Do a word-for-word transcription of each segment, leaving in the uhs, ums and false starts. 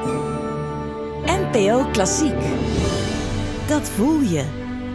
N P O Klassiek. Dat voel je.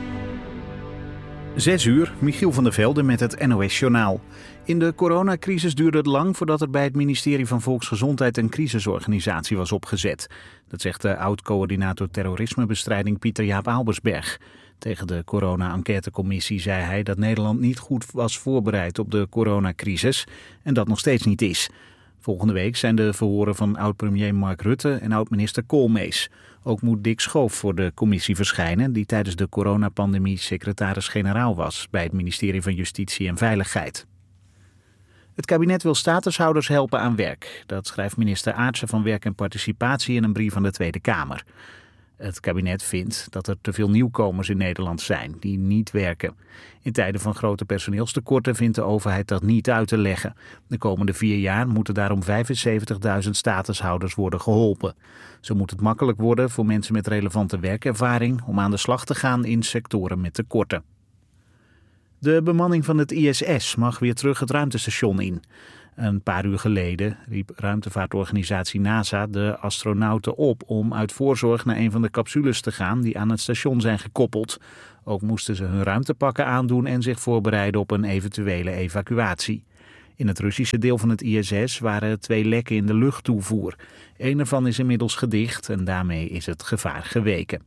Zes uur, Michiel van der Velde met het N O S-journaal. In de coronacrisis duurde het lang voordat er bij het ministerie van Volksgezondheid een crisisorganisatie was opgezet. Dat zegt de oud-coördinator terrorismebestrijding Pieter Jaap Albersberg. Tegen de corona-enquêtecommissie zei hij dat Nederland niet goed was voorbereid op de coronacrisis en dat nog steeds niet is. Volgende week zijn de verhoren van oud-premier Mark Rutte en oud-minister Koolmees. Ook moet Dick Schoof voor de commissie verschijnen, die tijdens de coronapandemie secretaris-generaal was bij het ministerie van Justitie en Veiligheid. Het kabinet wil statushouders helpen aan werk. Dat schrijft minister Aartsen van Werk en Participatie in een brief aan de Tweede Kamer. Het kabinet vindt dat er te veel nieuwkomers in Nederland zijn die niet werken. In tijden van grote personeelstekorten vindt de overheid dat niet uit te leggen. De komende vier jaar moeten daarom vijfenzeventigduizend statushouders worden geholpen. Zo moet het makkelijk worden voor mensen met relevante werkervaring om aan de slag te gaan in sectoren met tekorten. De bemanning van het I S S mag weer terug het ruimtestation in. Een paar uur geleden riep ruimtevaartorganisatie NASA de astronauten op om uit voorzorg naar een van de capsules te gaan die aan het station zijn gekoppeld. Ook moesten ze hun ruimtepakken aandoen en zich voorbereiden op een eventuele evacuatie. In het Russische deel van het I S S waren twee lekken in de luchttoevoer. Eén ervan is inmiddels gedicht en daarmee is het gevaar geweken.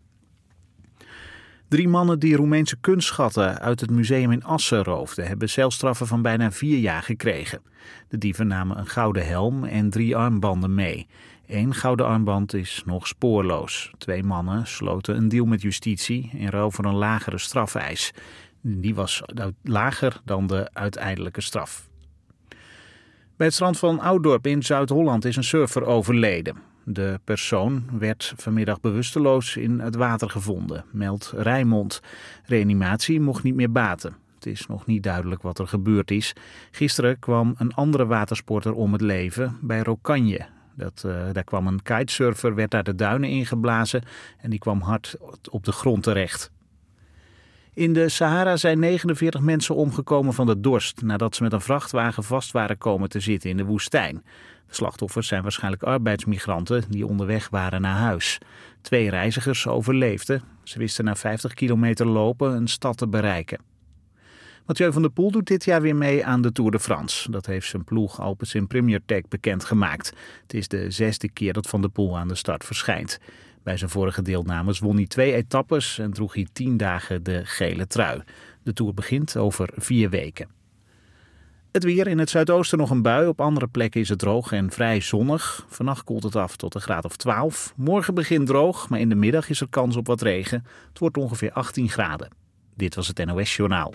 Drie mannen die Roemeense kunstschatten uit het museum in Assen roofden, hebben celstraffen van bijna vier jaar gekregen. De dieven namen een gouden helm en drie armbanden mee. Eén gouden armband is nog spoorloos. Twee mannen sloten een deal met justitie in ruil voor een lagere strafeis. Die was lager dan de uiteindelijke straf. Bij het strand van Ouddorp in Zuid-Holland is een surfer overleden. De persoon werd vanmiddag bewusteloos in het water gevonden, meldt Rijnmond. Reanimatie mocht niet meer baten. Het is nog niet duidelijk wat er gebeurd is. Gisteren kwam een andere watersporter om het leven bij Rokanje. Dat, uh, daar kwam een kitesurfer, werd daar de duinen ingeblazen en die kwam hard op de grond terecht. In de Sahara zijn negenenveertig mensen omgekomen van de dorst nadat ze met een vrachtwagen vast waren komen te zitten in de woestijn. De slachtoffers zijn waarschijnlijk arbeidsmigranten die onderweg waren naar huis. Twee reizigers overleefden. Ze wisten na vijftig kilometer lopen een stad te bereiken. Mathieu van der Poel doet dit jaar weer mee aan de Tour de France. Dat heeft zijn ploeg Alpecin Premier Tech bekendgemaakt. Het is de zesde keer dat Van der Poel aan de start verschijnt. Bij zijn vorige deelnames won hij twee etappes en droeg hij tien dagen de gele trui. De Tour begint over vier weken. Het weer: in het zuidoosten nog een bui. Op andere plekken is het droog en vrij zonnig. Vannacht koelt het af tot een graad of twaalf. Morgen begint droog, maar in de middag is er kans op wat regen. Het wordt ongeveer achttien graden. Dit was het N O S-journaal.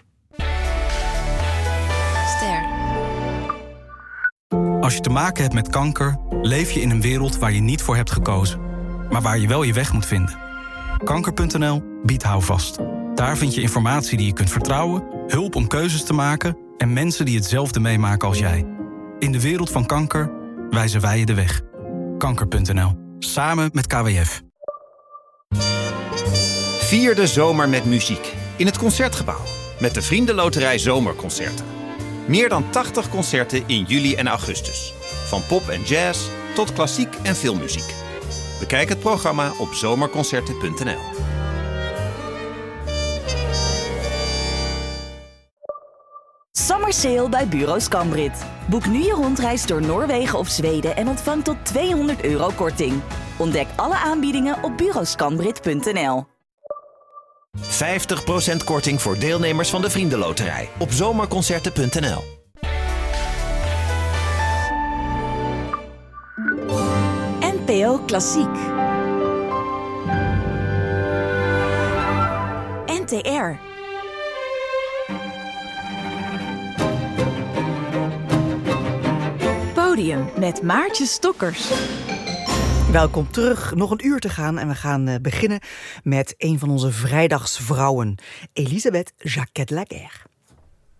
Ster. Als je te maken hebt met kanker, leef je in een wereld waar je niet voor hebt gekozen. Maar waar je wel je weg moet vinden. Kanker punt n l biedt houvast. Daar vind je informatie die je kunt vertrouwen, hulp om keuzes te maken en mensen die hetzelfde meemaken als jij. In de wereld van kanker wijzen wij je de weg. Kanker punt n l. Samen met K W F. Vier de zomer met muziek. In het Concertgebouw. Met de Vriendenloterij Zomerconcerten. Meer dan tachtig concerten in juli en augustus. Van pop en jazz tot klassiek en filmmuziek. Bekijk het programma op zomerconcerten punt n l. Summer Sale bij Bureau Scambrit. Boek nu je rondreis door Noorwegen of Zweden en ontvang tot tweehonderd euro korting. Ontdek alle aanbiedingen op bureau scambrit punt n l. vijftig procent korting voor deelnemers van de Vriendenloterij op zomerconcerten punt n l. N P O Klassiek. N T R. Podium met Maartje Stokkers. Welkom terug. Nog een uur te gaan en we gaan uh, beginnen met een van onze vrijdagsvrouwen, Elisabeth Jacquet-Laguerre.